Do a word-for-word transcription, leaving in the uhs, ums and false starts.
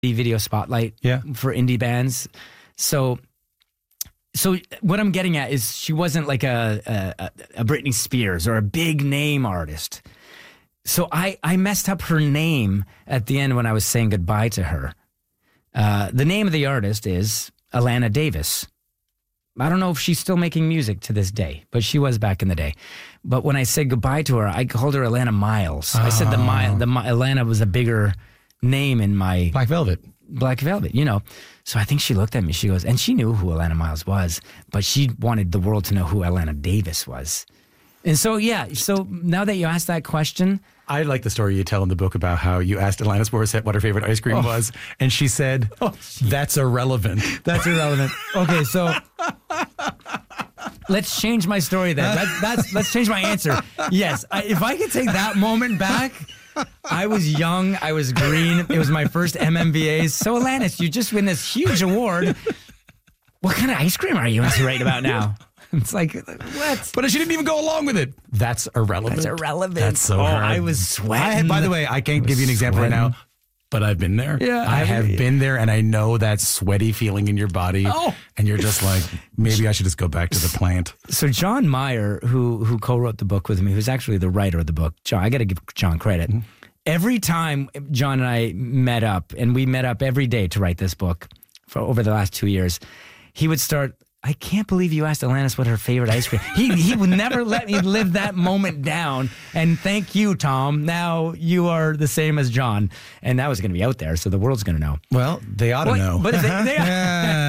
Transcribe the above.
the video spotlight Yeah. for indie bands. So, so what I'm getting at is she wasn't like a, a, a Britney Spears or a big name artist. So I, I messed up her name at the end when I was saying goodbye to her. Uh, the name of the artist is Alana Davis. I don't know if she's still making music to this day, but she was back in the day. But when I said goodbye to her, I called her Alana Miles. Oh. I said the, Mi- the Mi- Alana was a bigger name in my... Black Velvet. Black Velvet, you know. So I think she looked at me, she goes, and she knew who Alana Miles was, but she wanted the world to know who Alana Davis was. And so, yeah, so now that you asked that question... I like the story you tell in the book about how you asked Alanis Morissette what her favorite ice cream oh. was, and she said, oh, that's irrelevant. That's irrelevant. Okay, so let's change my story then. That, that's, let's change my answer. Yes, I, if I could take that moment back, I was young, I was green, it was my first M M V As. So Alanis, you just win this huge award. What kind of ice cream are you into right about now? It's like, what? But she didn't even go along with it. That's irrelevant. That's irrelevant. That's so oh, hard. I was sweating. I, by the way, I can't give you an example sweating. right now, but I've been there. Yeah, I I have mean, been there, and I know that sweaty feeling in your body. Oh. And you're just like, maybe I should just go back to the plant. So John Meyer, who who co-wrote the book with me, who's actually the writer of the book, John, I got to give John credit. Mm-hmm. Every time John and I met up, and we met up every day to write this book for over the last two years, he would start... I can't believe you asked Alanis what her favorite ice cream. He he would never let me live that moment down. And thank you, Tom. Now you are the same as John, and that was going to be out there, so the world's going to know. Well, they ought to well, know. But if they, they